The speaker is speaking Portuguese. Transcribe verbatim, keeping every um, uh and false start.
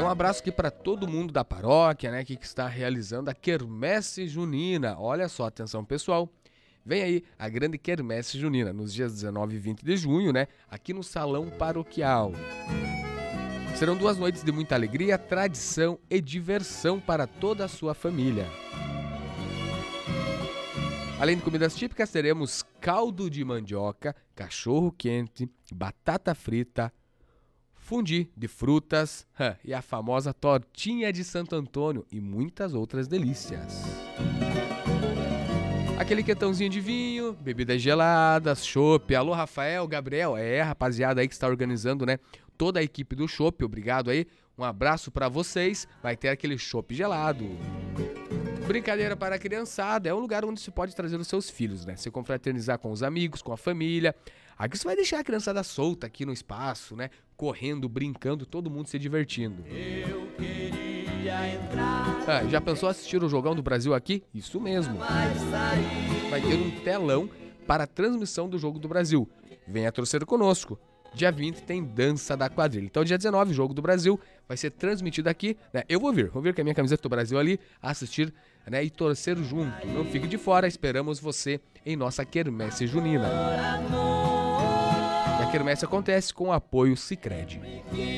um abraço aqui para todo mundo da paróquia, né, que está realizando a Quermesse Junina. Olha só, atenção pessoal, vem aí a grande Quermesse Junina, nos dias dezenove e vinte de junho, né, aqui no Salão Paroquial. Serão duas noites de muita alegria, tradição e diversão para toda a sua família. Além de comidas típicas, teremos caldo de mandioca, cachorro quente, batata frita, fundi de frutas e a famosa tortinha de Santo Antônio e muitas outras delícias. Aquele quentãozinho de vinho, bebidas geladas, chopp. Alô, Rafael, Gabriel, é, rapaziada aí que está organizando, né? Toda a equipe do chopp, obrigado aí. Um abraço para vocês. Vai ter aquele chopp gelado. Brincadeira para a criançada, é um lugar onde se pode trazer os seus filhos, né? Se confraternizar com os amigos, com a família. Aqui você vai deixar a criançada solta aqui no espaço, né? Correndo, brincando, todo mundo se divertindo. Eu queria entrar. Ah, já pensou assistir o Jogão do Brasil aqui? Isso mesmo. Vai ter um telão para a transmissão do Jogo do Brasil. Venha torcer conosco. Dia vinte tem Dança da Quadrilha. Então, dia dezenove, Jogo do Brasil, vai ser transmitido aqui, né? Eu vou vir, vou vir com a minha camiseta do Brasil ali, assistir, né? E torcer junto. Não fique de fora, esperamos você em nossa Quermesse Junina. E a Quermesse acontece com o apoio Sicredi.